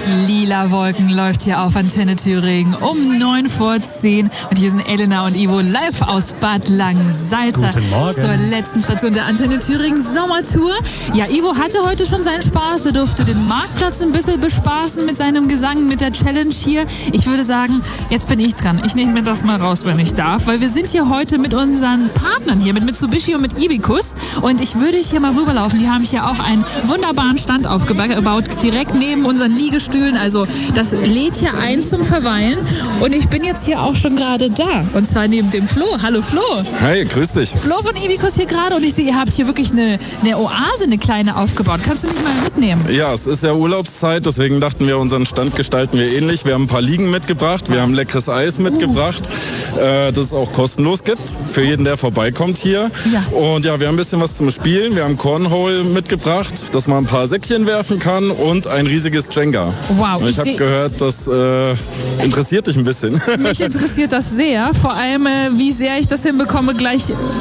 Lila Wolken läuft hier auf Antenne Thüringen um 9:10 und hier sind Elena und Ivo live aus Bad Langensalza. Guten Morgen. Zur letzten Station der Antenne Thüringen Sommertour. Ja, Ivo hatte heute schon seinen Spaß. Er durfte den Marktplatz ein bisschen bespaßen mit seinem Gesang, mit der Challenge hier. Ich würde sagen, jetzt bin ich dran. Ich nehme mir das mal raus, wenn ich darf, weil wir sind hier heute mit unseren Partnern hier, mit Mitsubishi und mit Ibicus. Und ich würde hier mal rüberlaufen. Die haben hier auch einen wunderbaren Stand aufgebaut, direkt neben unseren Liegestühlen. Also das lädt hier ein zum Verweilen. Und ich bin jetzt hier auch schon gerade da. Und zwar neben dem Flo. Hallo Flo. Hi, grüß dich. Flo von Ibicus hier gerade. Und ich sehe, ihr habt hier wirklich eine Oase, eine kleine aufgebaut. Kannst du mich mal mitnehmen? Ja, es ist ja Urlaubszeit, deswegen dachten wir, unseren Stand gestalten wir ähnlich. Wir haben ein paar Liegen mitgebracht, wir haben leckeres Eis mitgebracht, das es auch kostenlos gibt für jeden, der vorbeikommt hier. Ja. Und ja, wir haben ein bisschen was zum Spielen. Wir haben Cornhole mitgebracht, dass man ein paar Säckchen werfen kann und ein riesiges Jenga. Wow. Und ich habe gehört, das interessiert dich ein bisschen. Mich interessiert das sehr. Vor allem, wie sehr ich das hinbekomme, gleich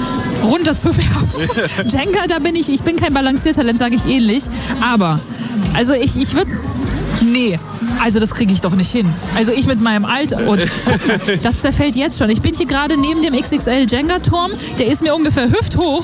runterzuwerfen. Jenga, da bin ich bin kein Balanciertalent, sage ich ähnlich. Aber, also ich würde... Nee, also das kriege ich doch nicht hin. Also ich mit meinem Alter. Und guck mal, das zerfällt jetzt schon. Ich bin hier gerade neben dem XXL Jenga-Turm. Der ist mir ungefähr hüfthoch.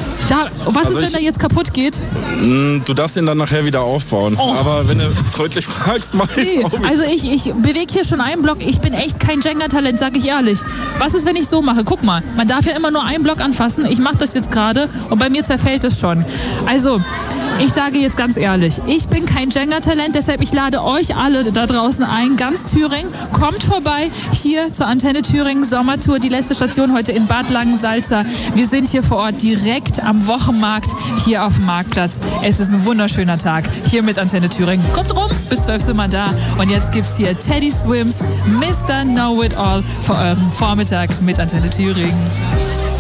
Was ist, wenn er jetzt kaputt geht? Du darfst ihn dann nachher wieder aufbauen. Och. Aber wenn du freundlich fragst, mach ich's Nee, auch mit. also ich bewege hier schon einen Block. Ich bin echt kein Jenga-Talent, sag ich ehrlich. Was ist, wenn ich so mache? Guck mal, man darf ja immer nur einen Block anfassen. Ich mache das jetzt gerade und bei mir zerfällt es schon. Also, ich sage jetzt ganz ehrlich, ich bin kein Jenga-Talent, deshalb ich lade euch alle da draußen ein, ganz Thüringen, kommt vorbei hier zur Antenne Thüringen Sommertour, die letzte Station heute in Bad Langensalza. Wir sind hier vor Ort direkt am Wochenmarkt hier auf dem Marktplatz. Es ist ein wunderschöner Tag hier mit Antenne Thüringen. Kommt rum, bis 12 sind wir da. Und jetzt gibt's hier Teddy Swims, Mr. Know It All vor eurem Vormittag mit Antenne Thüringen.